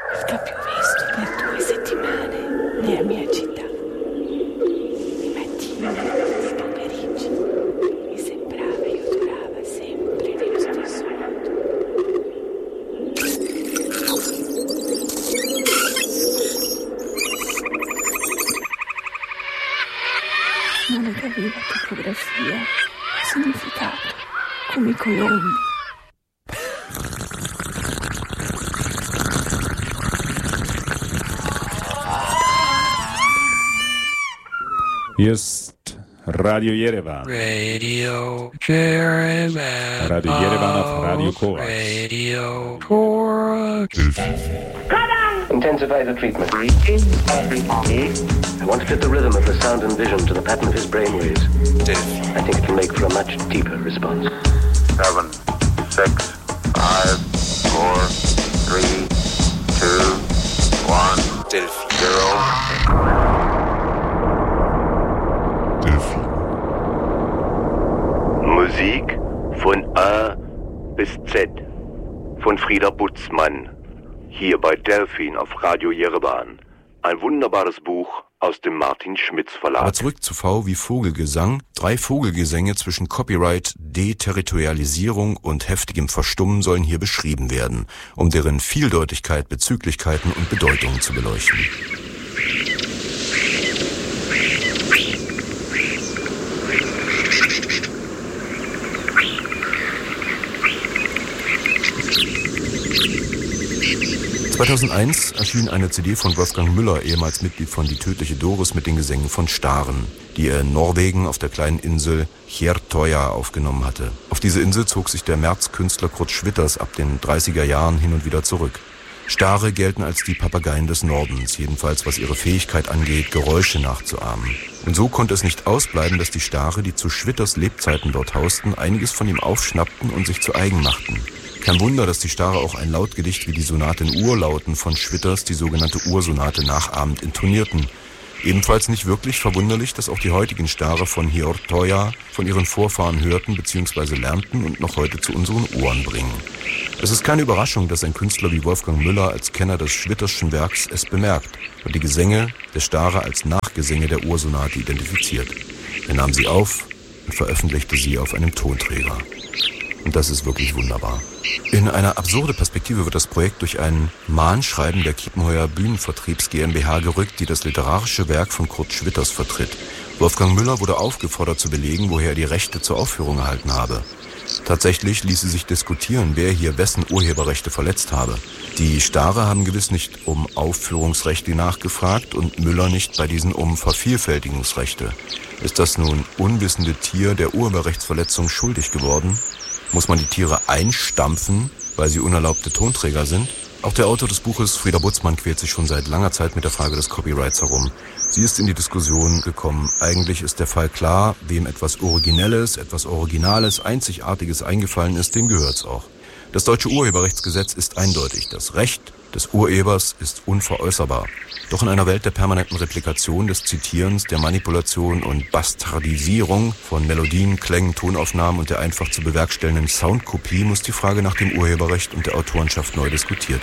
che più visto per 2 settimane nella mia città. I mattini, i pomeriggi, mi sembrava io durava sempre nello stesso modo. Non ne capiva topografia, significato, come i colombi. Hier ist Radio Yerevan. Radio Yerevan. Radio Yerevan auf Radio Korax. Radio Korax. Intensify the treatment. I want to fit the rhythm of the sound and vision to the pattern of his brainwaves. I think it will make for a much deeper response. 7, 6, 5, 4, 3, 2, 1, Delphi. 0. Musik von A bis Z von Frieda Butzmann, hier bei Delphin auf Radio Yerevan. Ein wunderbares Buch aus dem Martin Schmitz Verlag. Aber zurück zu V wie Vogelgesang. 3 Vogelgesänge zwischen Copyright, Deterritorialisierung und heftigem Verstummen sollen hier beschrieben werden, um deren Vieldeutigkeit, Bezüglichkeiten und Bedeutungen zu beleuchten. (2001) erschien eine CD von Wolfgang Müller, ehemals Mitglied von Die tödliche Doris, mit den Gesängen von Staren, die er in Norwegen auf der kleinen Insel Hjertøya aufgenommen hatte. Auf diese Insel zog sich der Märzkünstler Kurt Schwitters ab den 30er Jahren hin und wieder zurück. Stare gelten als die Papageien des Nordens, jedenfalls was ihre Fähigkeit angeht, Geräusche nachzuahmen. Und so konnte es nicht ausbleiben, dass die Stare, die zu Schwitters Lebzeiten dort hausten, einiges von ihm aufschnappten und sich zu eigen machten. Kein Wunder, dass die Stare auch ein Lautgedicht wie die Sonate in Urlauten von Schwitters, die sogenannte Ursonate, nachahmend intonierten. Ebenfalls nicht wirklich verwunderlich, dass auch die heutigen Stare von Hjertøya von ihren Vorfahren hörten bzw. lernten und noch heute zu unseren Ohren bringen. Es ist keine Überraschung, dass ein Künstler wie Wolfgang Müller als Kenner des Schwitterschen Werks es bemerkt und die Gesänge der Stare als Nachgesänge der Ursonate identifiziert. Er nahm sie auf und veröffentlichte sie auf einem Tonträger. Und das ist wirklich wunderbar. In eine absurde Perspektive wird das Projekt durch ein Mahnschreiben der Kiepenheuer Bühnenvertriebs GmbH gerückt, die das literarische Werk von Kurt Schwitters vertritt. Wolfgang Müller wurde aufgefordert zu belegen, woher er die Rechte zur Aufführung erhalten habe. Tatsächlich ließe sich diskutieren, wer hier wessen Urheberrechte verletzt habe. Die Stare haben gewiss nicht um Aufführungsrechte nachgefragt und Müller nicht bei diesen um Vervielfältigungsrechte. Ist das nun unwissende Tier der Urheberrechtsverletzung schuldig geworden? Muss man die Tiere einstampfen, weil sie unerlaubte Tonträger sind? Auch der Autor des Buches, Frieda Butzmann, quält sich schon seit langer Zeit mit der Frage des Copyrights herum. Sie ist in die Diskussion gekommen. Eigentlich ist der Fall klar, wem etwas Originelles, etwas Originales, Einzigartiges eingefallen ist, dem gehört's auch. Das deutsche Urheberrechtsgesetz ist eindeutig. Das Recht des Urhebers ist unveräußerbar. Doch in einer Welt der permanenten Replikation, des Zitierens, der Manipulation und Bastardisierung von Melodien, Klängen, Tonaufnahmen und der einfach zu bewerkstellenden Soundkopie muss die Frage nach dem Urheberrecht und der Autorenschaft neu diskutiert